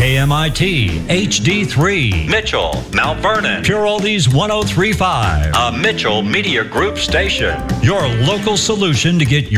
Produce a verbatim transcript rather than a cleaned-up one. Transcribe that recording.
K M I T, H D three, Mitchell, Mount Vernon, Pure Oldies one oh three point five, a Mitchell Media Group station. Your local solution to get your